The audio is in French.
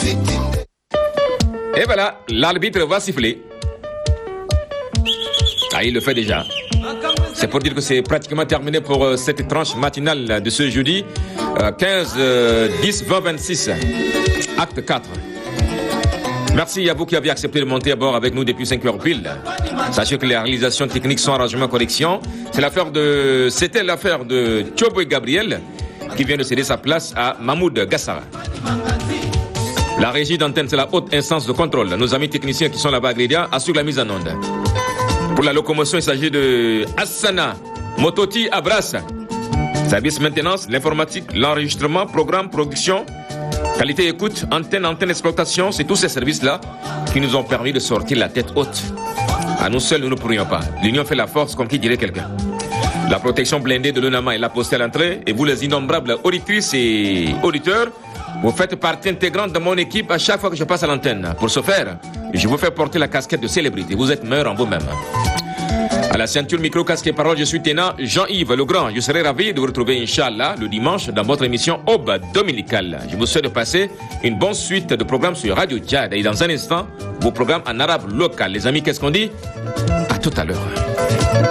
Et voilà, l'arbitre va siffler. Ah, il le fait déjà. C'est pour dire que c'est pratiquement terminé pour cette tranche matinale de ce jeudi 15-10-20-26. Acte 4. Merci à vous qui avez accepté de monter à bord avec nous depuis 5 heures pile. Sachez que les réalisations techniques sont arrangement correction. C'était l'affaire de Thiobo Gabriel qui vient de céder sa place à Mahmoud Gassara. La régie d'antenne, c'est la haute instance de contrôle. Nos amis techniciens qui sont là-bas à Glédia assurent la mise en onde. Pour la locomotion, il s'agit de Hassana Mototi Abras. Service maintenance, l'informatique, l'enregistrement, programme, production, qualité écoute, antenne exploitation, c'est tous ces services-là qui nous ont permis de sortir la tête haute. À nous seuls, nous ne pourrions pas. L'union fait la force, comme qui dirait quelqu'un. La protection blindée de l'UNAMA est là postée à l'entrée, et vous, les innombrables auditrices et auditeurs, vous faites partie intégrante de mon équipe à chaque fois que je passe à l'antenne. Pour ce faire, je vous fais porter la casquette de célébrité. Vous êtes meilleur en vous-même. À la ceinture micro, casque et parole, je suis Ténant Jean-Yves Legrand. Je serai ravi de vous retrouver, Inch'Allah, le dimanche dans votre émission Aube Dominicale. Je vous souhaite de passer une bonne suite de programmes sur Radio Djad. Et dans un instant, vos programmes en arabe local. Les amis, qu'est-ce qu'on dit? À tout à l'heure.